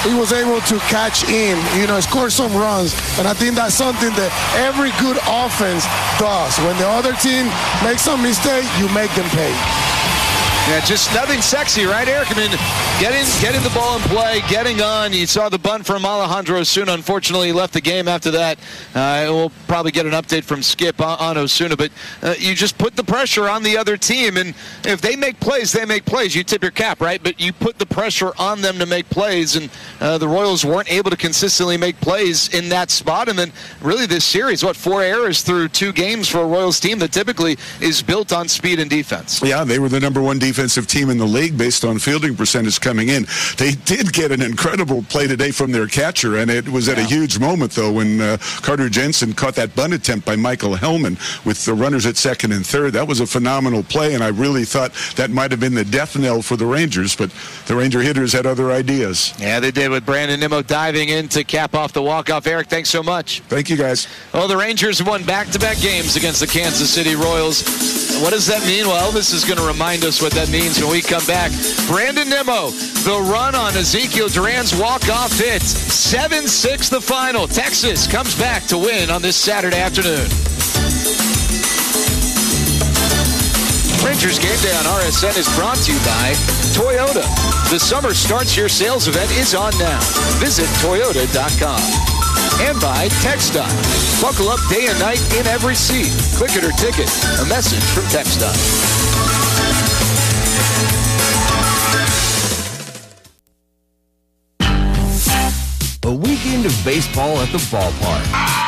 he was able to catch in, score some runs. And I think that's something that every good offense does. When the other team makes some mistake, you make them pay. Yeah, just nothing sexy, right, Eric? I mean, getting the ball in play, getting on. You saw the bunt from Alejandro Osuna. Unfortunately, he left the game after that. We'll probably get an update from Skip on Osuna. But you just put the pressure on the other team. And if they make plays, they make plays. You tip your cap, right? But you put the pressure on them to make plays. And the Royals weren't able to consistently make plays in that spot. And then really this series, 4 errors through 2 games for a Royals team that typically is built on speed and defense. Yeah, they were the number 1 defensive team in the league based on fielding percentage coming in. They did get an incredible play today from their catcher, and it was at a huge moment, though, when Carter Jensen caught that bunt attempt by Michael Hellman with the runners at second and third. That was a phenomenal play, and I really thought that might have been the death knell for the Rangers, but the Ranger hitters had other ideas. Yeah, they did, with Brandon Nimmo diving in to cap off the walk-off. Eric, thanks so much. Thank you, guys. Well, the Rangers won back-to-back games against the Kansas City Royals. What does that mean? Well, Elvis is going to remind us what that means when we come back. Brandon Nimmo, the run on Ezekiel Duran's walk-off hit. 7-6 the final. Texas comes back to win on this Saturday afternoon. Rangers Game Day on RSN is brought to you by Toyota. The Summer Starts Your Sales event is on now. Visit Toyota.com. And by TxDOT. Buckle up day and night in every seat. Click it or ticket. A message from TxDOT. A weekend of baseball at the ballpark.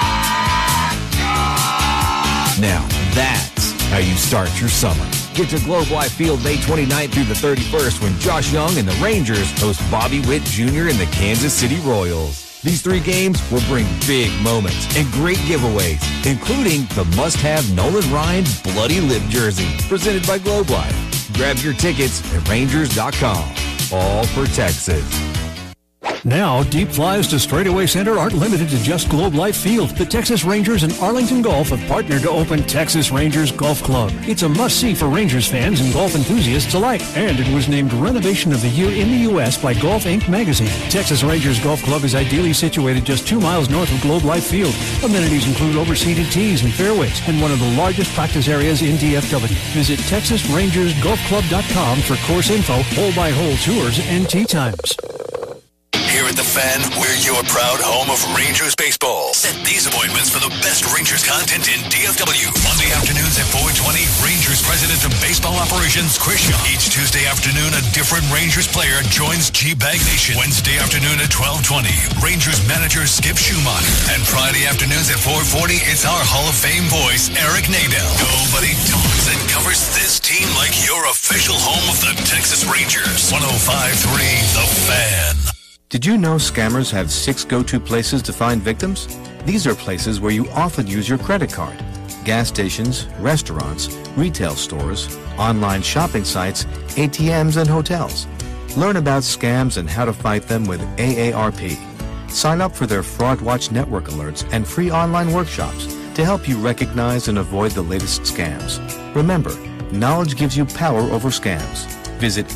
Now, that's how you start your summer. Get to Globe Life Field May 29th through the 31st when Josh Young and the Rangers host Bobby Witt Jr. and the Kansas City Royals. These 3 games will bring big moments and great giveaways, including the must-have Nolan Ryan Bloody Lip jersey, presented by Globe Life. Grab your tickets at Rangers.com. All for Texas. Now, deep flies to Straightaway Center aren't limited to just Globe Life Field. The Texas Rangers and Arlington Golf have partnered to open Texas Rangers Golf Club. It's a must-see for Rangers fans and golf enthusiasts alike. And it was named Renovation of the Year in the U.S. by Golf Inc. magazine. Texas Rangers Golf Club is ideally situated just 2 miles north of Globe Life Field. Amenities include overseated tees and fairways and one of the largest practice areas in DFW. Visit TexasRangersGolfClub.com for course info, hole-by-hole tours, and tee times. Here at The Fan, we're your proud home of Rangers baseball. Set these appointments for the best Rangers content in DFW. Monday afternoons at 4:20, Rangers President of Baseball Operations, Chris Young. Each Tuesday afternoon, a different Rangers player joins G-Bag Nation. Wednesday afternoon at 12:20, Rangers manager Skip Schumacher. And Friday afternoons at 4:40, it's our Hall of Fame voice, Eric Nadel. Nobody talks and covers this team like your official home of the Texas Rangers. 105.3 The Fan. Did you know scammers have 6 go-to places to find victims? These are places where you often use your credit card. Gas stations, restaurants, retail stores, online shopping sites, ATMs, and hotels. Learn about scams and how to fight them with AARP. Sign up for their Fraud Watch Network alerts and free online workshops to help you recognize and avoid the latest scams. Remember, knowledge gives you power over scams. Visit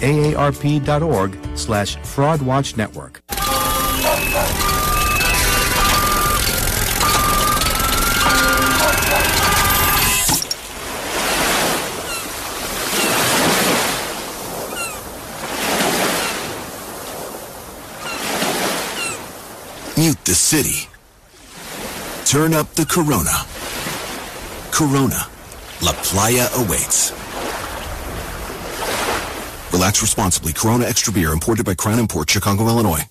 aarp.org/fraudwatchnetwork. Mute the city. Turn up the Corona. Corona. La Playa awaits. Relax responsibly. Corona Extra Beer, imported by Crown Imports, Chicago, Illinois.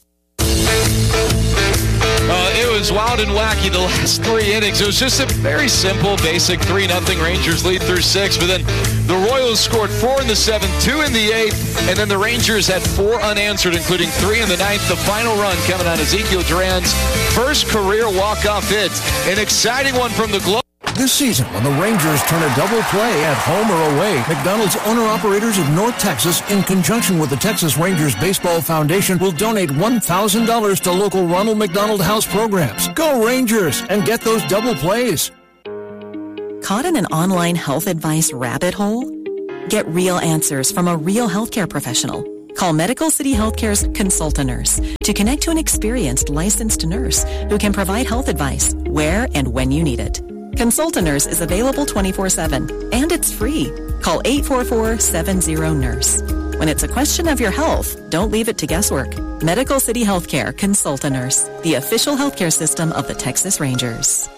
It was wild and wacky the last 3 innings. It was just a very simple, basic 3-0 Rangers lead through 6. But then the Royals scored 4 in the 7th, 2 in the 8th, and then the Rangers had 4 unanswered, including 3 in the 9th. The final run coming on Ezekiel Duran's first career walk-off hit. An exciting one from the Globe. This season, when the Rangers turn a double play at home or away, McDonald's owner-operators of North Texas, in conjunction with the Texas Rangers Baseball Foundation, will donate $1,000 to local Ronald McDonald House programs. Go Rangers and get those double plays. Caught in an online health advice rabbit hole? Get real answers from a real healthcare professional. Call Medical City Healthcare's Consult a Nurse to connect to an experienced licensed nurse who can provide health advice where and when you need it. Consult a Nurse is available 24/7 and it's free. Call 844-70-NURSE. When it's a question of your health, don't leave it to guesswork. Medical City Healthcare Consult a Nurse, the official healthcare system of the Texas Rangers.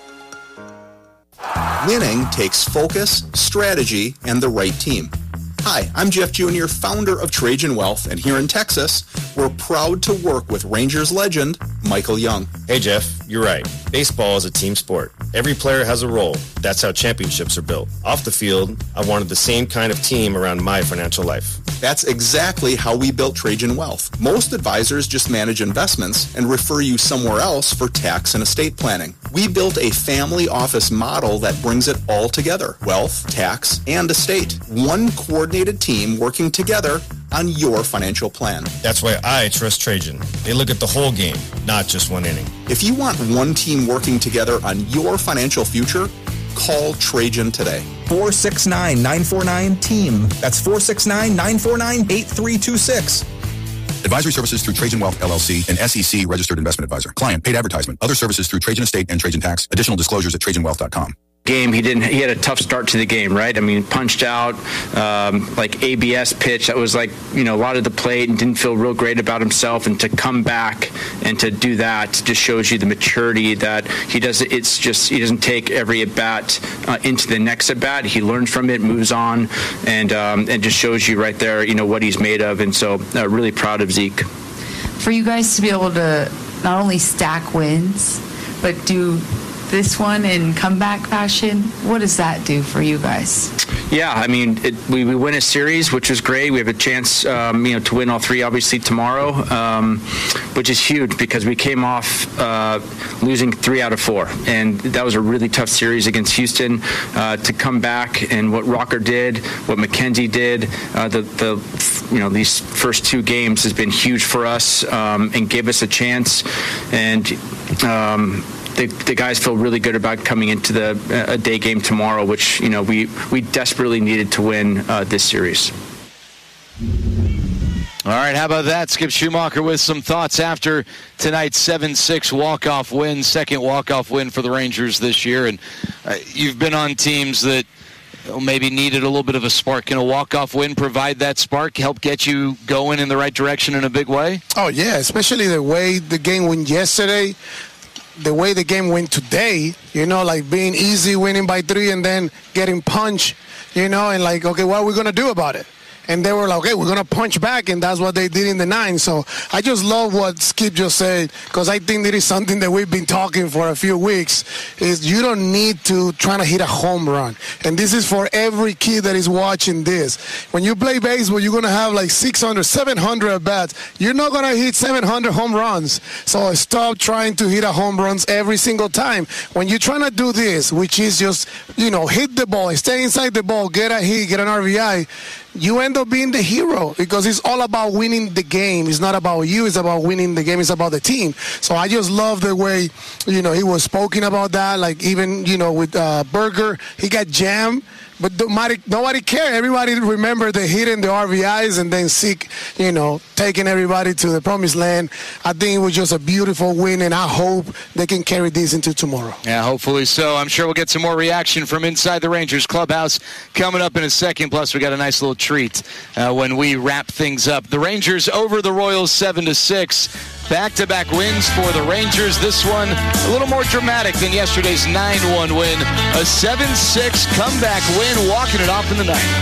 Winning takes focus, strategy, and the right team. Hi, I'm Jeff Jr., founder of Trajan Wealth, and here in Texas, we're proud to work with Rangers legend Michael Young. Hey, Jeff, you're right. Baseball is a team sport. Every player has a role. That's how championships are built. Off the field, I wanted the same kind of team around my financial life. That's exactly how we built Trajan Wealth. Most advisors just manage investments and refer you somewhere else for tax and estate planning. We built a family office model that brings it all together: wealth, tax, and estate. One coordinated team working together on your financial plan. That's why I trust Trajan. They look at the whole game, not just one inning. If you want one team working together on your financial future, call Trajan today. 469-949-TEAM. That's 469-949-8326. Advisory services through Trajan Wealth, LLC, an SEC registered investment advisor. Client paid advertisement. Other services through Trajan Estate and Trajan Tax. Additional disclosures at TrajanWealth.com. Game, he had a tough start to the game, right? I mean, punched out, like ABS pitch that was like, a lot of the plate and didn't feel real great about himself, and to come back and to do that just shows you the maturity that he does. It's just, he doesn't take every at bat into the next at bat. He learns from it, moves on, and just shows you right there, what he's made of. And so really proud of Zeke. For you guys to be able to not only stack wins, but do this one in comeback fashion, what does that do for you guys? Yeah, I mean, we win a series, which is great. We have a chance, to win all three, obviously, tomorrow, which is huge because we came off losing 3 out of 4, and that was a really tough series against Houston. To come back and what Rocker did, what McKenzie did, these first 2 games has been huge for us and gave us a chance, and the guys feel really good about coming into a day game tomorrow, which we desperately needed to win this series. All right, how about that? Skip Schumacher with some thoughts after tonight's 7-6 walk-off win, second walk-off win for the Rangers this year. And you've been on teams that maybe needed a little bit of a spark. Can a walk-off win provide that spark, help get you going in the right direction in a big way? Oh, yeah, especially the way the game went yesterday. The way the game went today, like being easy, winning by 3 and then getting punched, and like, okay, what are we going to do about it? And they were like, okay, we're going to punch back, and that's what they did in the 9. So I just love what Skip just said, because I think it is something that we've been talking for a few weeks, is you don't need to try to hit a home run. And this is for every kid that is watching this. When you play baseball, you're going to have like 600, 700 at-bats. You're not going to hit 700 home runs. So stop trying to hit a home runs every single time. When you're trying to do this, which is just, hit the ball, stay inside the ball, get a hit, get an RBI, you end up being the hero, because it's all about winning the game. It's not about you. It's about winning the game. It's about the team. So I just love the way, he was spoken about that. Like even, with Berger, he got jammed, but nobody cared. Everybody remembered the hit and the RBIs, and then Zeke, taking everybody to the promised land. I think it was just a beautiful win, and I hope they can carry this into tomorrow. Yeah, hopefully so. I'm sure we'll get some more reaction from inside the Rangers clubhouse coming up in a second. Plus, we got a nice little treat when we wrap things up. The Rangers over the Royals 7-6. Back-to-back wins for the Rangers. This one a little more dramatic than yesterday's 9-1 win. A 7-6 comeback win, walking it off in the night.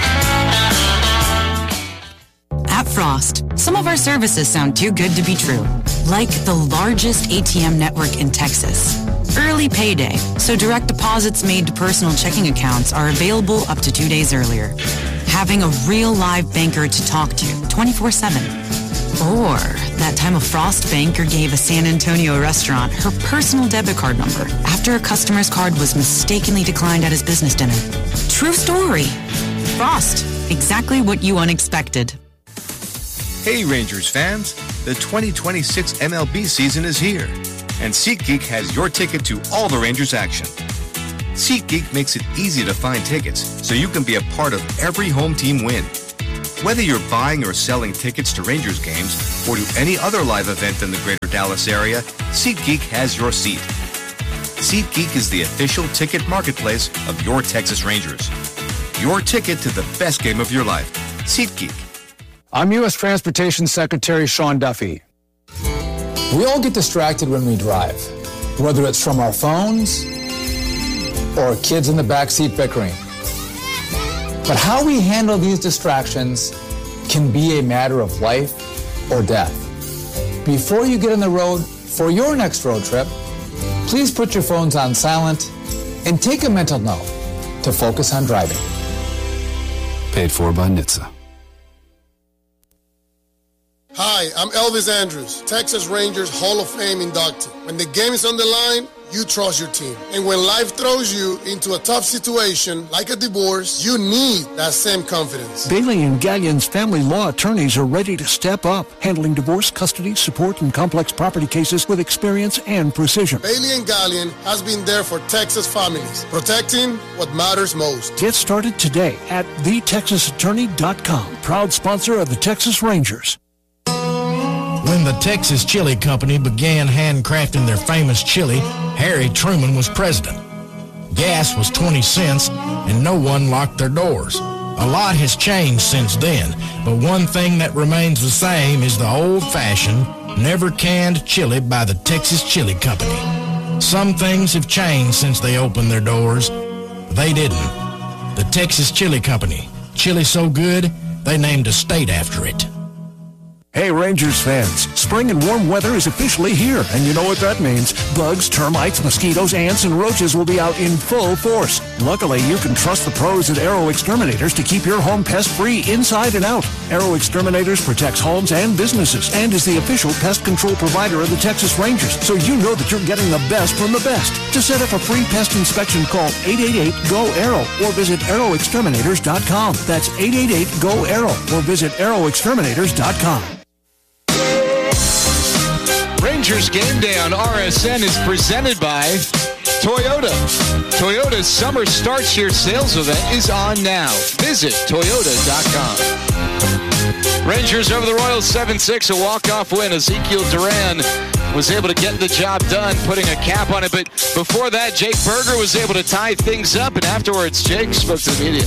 At Frost, some of our services sound too good to be true. Like the largest ATM network in Texas. Early payday, so direct deposits made to personal checking accounts are available up to 2 days earlier. Having a real live banker to talk to 24/7. Or that time a Frost banker gave a San Antonio restaurant her personal debit card number after a customer's card was mistakenly declined at his business dinner. True story. Frost, exactly what you unexpected. Hey Rangers fans, the 2026 MLB season is here, and SeatGeek has your ticket to all the Rangers action. SeatGeek makes it easy to find tickets so you can be a part of every home team win. Whether you're buying or selling tickets to Rangers games or to any other live event in the greater Dallas area, SeatGeek has your seat. SeatGeek is the official ticket marketplace of your Texas Rangers. Your ticket to the best game of your life. SeatGeek. I'm U.S. Transportation Secretary Sean Duffy. We all get distracted when we drive, whether it's from our phones or kids in the backseat bickering. But how we handle these distractions can be a matter of life or death. Before you get on the road for your next road trip, please put your phones on silent and take a mental note to focus on driving. Paid for by NHTSA. Hi, I'm Elvis Andrews, Texas Rangers Hall of Fame inductee. When the game is on the line, you trust your team. And when life throws you into a tough situation, like a divorce, you need that same confidence. Bailey and Gallion's family law attorneys are ready to step up, handling divorce, custody, support, and complex property cases with experience and precision. Bailey and Gallion has been there for Texas families, protecting what matters most. Get started today at thetexasattorney.com, proud sponsor of the Texas Rangers. When the Texas Chili Company began handcrafting their famous chili, Harry Truman was president. Gas was 20 cents, and no one locked their doors. A lot has changed since then, but one thing that remains the same is the old-fashioned, never-canned chili by the Texas Chili Company. Some things have changed since they opened their doors. They didn't. The Texas Chili Company. Chili so good, they named a state after it. Hey Rangers fans, spring and warm weather is officially here, and you know what that means. Bugs, termites, mosquitoes, ants, and roaches will be out in full force. Luckily, you can trust the pros at Aero Exterminators to keep your home pest-free inside and out. Aero Exterminators protects homes and businesses and is the official pest control provider of the Texas Rangers, so you know that you're getting the best from the best. To set up a free pest inspection, call 888-GO-AERO or visit aeroexterminators.com. That's 888-GO-AERO or visit aeroexterminators.com. Rangers Game Day on RSN is presented by Toyota. Toyota's Summer Starts Here sales event is on now. Visit Toyota.com. Rangers over the Royals 7-6, a walk-off win. Ezekiel Duran was able to get the job done, putting a cap on it. But before that, Jake Berger was able to tie things up, and afterwards, Jake spoke to the media.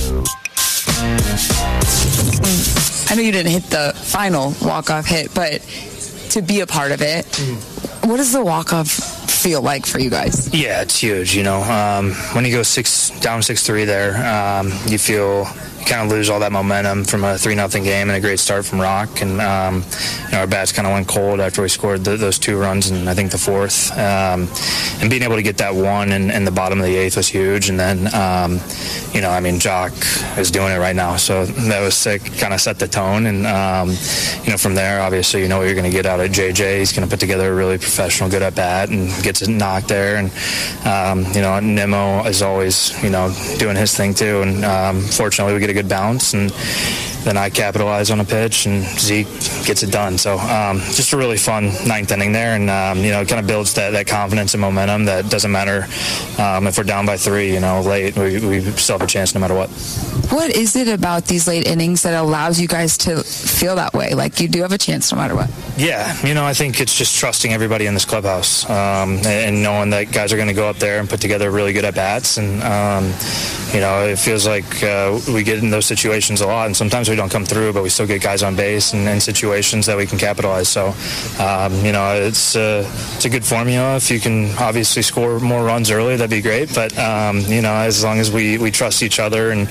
I know you didn't hit the final walk-off hit, but to be a part of it, what does the walk-off feel like for you guys? Yeah, it's huge. You know, when you go down 6-3 there, you feel you kind of lose all that momentum from a 3-0 game and a great start from Rock. And, you know, our bats kind of went cold after we scored those 2 runs and I think the 4th. And being able to get that one in the bottom of the 8th was huge. And then, you know, I mean, Jock is doing it right now. So that was sick, kind of set the tone. And, you know, from there, obviously, you know what you're going to get out of JJ. He's going to put together a really professional, good at-bat and gets it knocked there. And, you know, Nimmo is always, you know, doing his thing too. And fortunately, we get a good bounce. And then I capitalize on a pitch, and Zeke gets it done. So just a really fun 9th inning there. And, you know, it kind of builds that confidence and momentum that doesn't matter if we're down by 3, you know, late. We still have a chance no matter what. What is it about these late innings that allows you guys to feel that way? Like you do have a chance no matter what? Yeah, you know, I think it's just trusting everybody in this clubhouse and knowing that guys are going to go up there and put together really good at-bats. And, you know, it feels like we get in those situations a lot, and sometimes we don't come through, but we still get guys on base and situations that we can capitalize. So, you know, it's a good formula. If you can obviously score more runs early, that'd be great. But, you know, as long as we trust each other and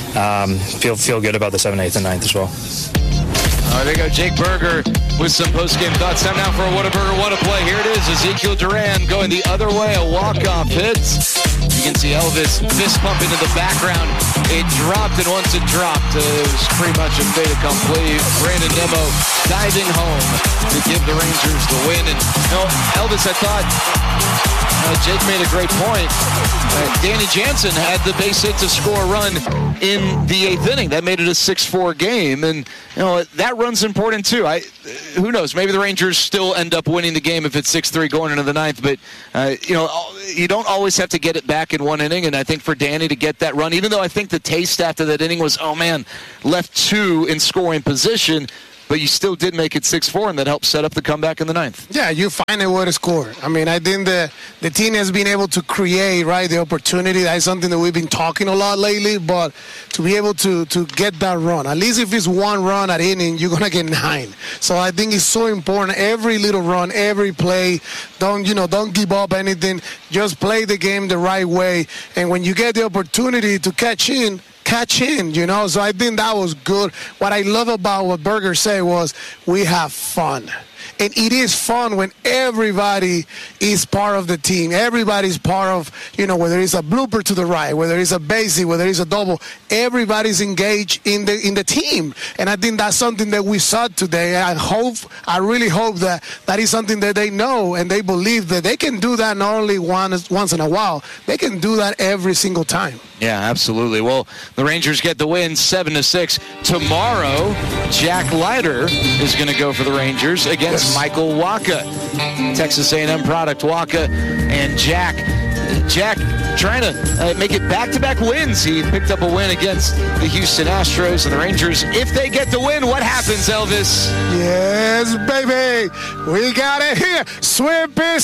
feel good about the 7th, 8th, and 9th as well. There you go, Jake Berger with some post-game thoughts. Time now for a Whataburger, what a play. Here it is, Ezekiel Duran going the other way, a walk-off hit. You can see Elvis fist pumping in the background. It dropped, and once it dropped, it was pretty much a fait accompli. Brandon Nimmo diving home to give the Rangers the win. And, you know, Elvis, I thought Jake made a great point. Danny Jansen had the base hit to score a run in the 8th inning. That made it a 6-4 game, and you know that run's important too. Who knows? Maybe the Rangers still end up winning the game if it's 6-3 going into the 9th. But you know, you don't always have to get it back in one inning, and I think for Danny to get that run, even though I think the taste after that inning was, oh man, left 2 in scoring position, but you still did make it 6-4, and that helped set up the comeback in the 9th. Yeah, you find a way to score. I mean, I think the team has been able to create, right, the opportunity. That is something that we've been talking a lot lately, but to be able to get that run, at least if it's one run at inning, you're going to get 9. So I think it's so important. Every little run, every play, don't give up anything. Just play the game the right way. And when you get the opportunity to catch in, so I think that was good. What I love about what Berger said was we have fun. And it is fun when everybody is part of the team. Everybody's part of, whether it's a blooper to the right, whether it's a base hit, whether it's a double, everybody's engaged in the team. And I think that's something that we saw today. I really hope that is something that they know and they believe that they can do that not only once in a while, they can do that every single time. Yeah, absolutely. Well, the Rangers get the win 7-6. Tomorrow, Jack Leiter is going to go for the Rangers against Michael Wacha. Texas A&M product, Wacha and Jack trying to make it back-to-back wins. He picked up a win against the Houston Astros and the Rangers. If they get the win, what happens, Elvis? Yes, baby. We got it here. Swimpy.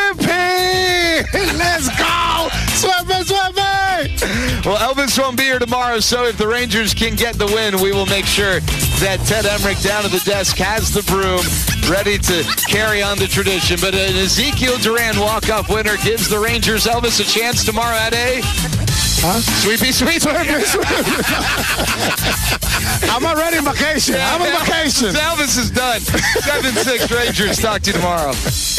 Let's go. Swimpy. Well, Elvis won't be here tomorrow, so if the Rangers can get the win, we will make sure that Ted Emmerich down at the desk has the broom ready to carry on the tradition. But an Ezekiel Duran walk-off winner gives the Rangers, Elvis, a chance tomorrow at a Sweepy. I'm already on vacation. I'm on vacation. Elvis is done. 7-6 Rangers. Talk to you tomorrow.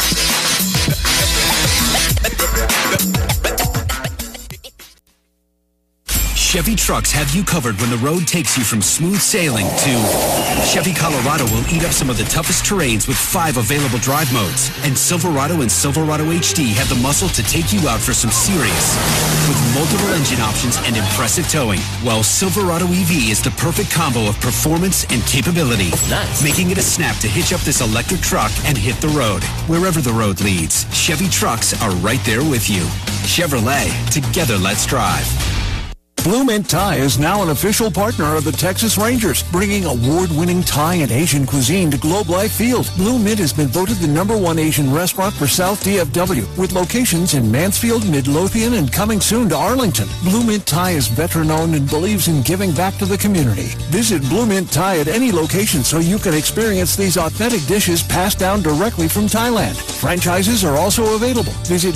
Chevy trucks have you covered when the road takes you from smooth sailing to Chevy Colorado will eat up some of the toughest terrains with 5 available drive modes. And Silverado and Silverado HD have the muscle to take you out for some serious with multiple engine options and impressive towing. While Silverado EV is the perfect combo of performance and capability, making it a snap to hitch up this electric truck and hit the road. Wherever the road leads, Chevy trucks are right there with you. Chevrolet, together let's drive. Blue Mint Thai is now an official partner of the Texas Rangers, bringing award-winning Thai and Asian cuisine to Globe Life Field. Blue Mint has been voted the #1 Asian restaurant for South DFW, with locations in Mansfield, Midlothian, and coming soon to Arlington. Blue Mint Thai is veteran-owned and believes in giving back to the community. Visit Blue Mint Thai at any location so you can experience these authentic dishes passed down directly from Thailand. Franchises are also available. Visit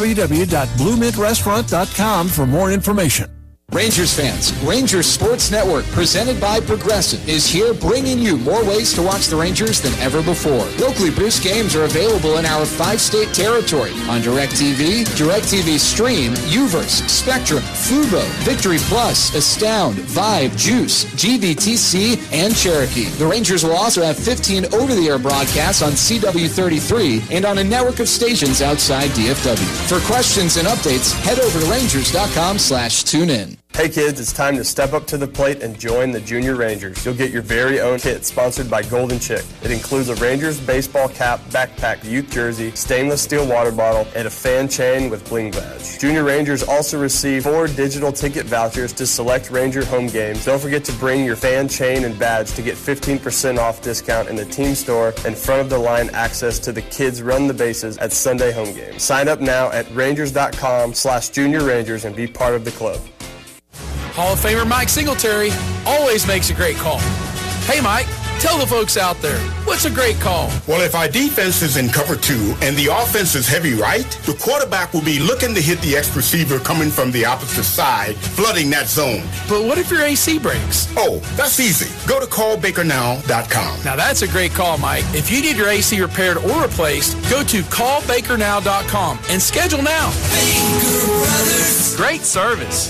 www.bluemintrestaurant.com for more information. Rangers fans, Rangers Sports Network, presented by Progressive, is here bringing you more ways to watch the Rangers than ever before. Locally produced games are available in our 5-state territory on DirecTV, DirecTV Stream, Uverse, Spectrum, Fubo, Victory Plus, Astound, Vibe, Juice, GVTC, and Cherokee. The Rangers will also have 15 over-the-air broadcasts on CW33 and on a network of stations outside DFW. For questions and updates, head over to Rangers.com/tunein. Hey kids, it's time to step up to the plate and join the Junior Rangers. You'll get your very own kit sponsored by Golden Chick. It includes a Rangers baseball cap, backpack, youth jersey, stainless steel water bottle, and a fan chain with bling badge. Junior Rangers also receive 4 digital ticket vouchers to select Ranger home games. Don't forget to bring your fan chain and badge to get 15% off discount in the team store and front of the line access to the Kids Run the Bases at Sunday home games. Sign up now at Rangers.com/Junior Rangers and be part of the club. Hall of Famer Mike Singletary always makes a great call. Hey, Mike, tell the folks out there, what's a great call? Well, if our defense is in cover 2 and the offense is heavy right, the quarterback will be looking to hit the X receiver coming from the opposite side, flooding that zone. But what if your AC breaks? Oh, that's easy. Go to callbakernow.com. Now, that's a great call, Mike. If you need your AC repaired or replaced, go to callbakernow.com and schedule now. Baker Brothers. Great service.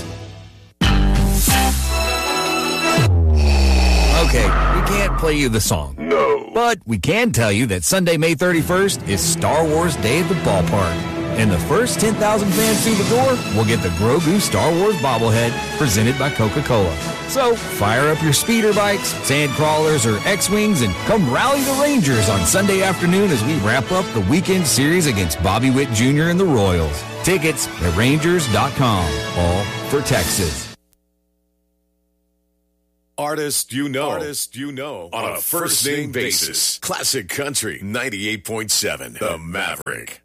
Okay, we can't play you the song. No. But we can tell you that Sunday, May 31st is Star Wars Day at the ballpark. And the first 10,000 fans through the door will get the Grogu Star Wars bobblehead presented by Coca-Cola. So fire up your speeder bikes, sand crawlers, or X-Wings and come rally the Rangers on Sunday afternoon as we wrap up the weekend series against Bobby Witt Jr. and the Royals. Tickets at Rangers.com. All for Texas. Artist you know on a first name basis. Classic Country 98.7 The Maverick.